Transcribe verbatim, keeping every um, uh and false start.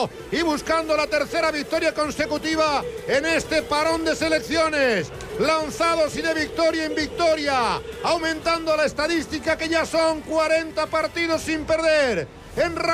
uno y buscando la tercera victoria consecutiva en este parón de selecciones. Lanzados y de victoria en victoria, aumentando la estadística que ya son cuarenta partidos sin perder. En